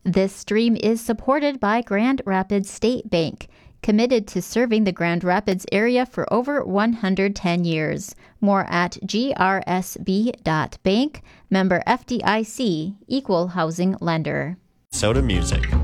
This stream is supported by Grand Rapids State Bank, committed to serving the Grand Rapids area for over 110 years. More at grsb.bank, member FDIC, equal housing lender. Soda Music.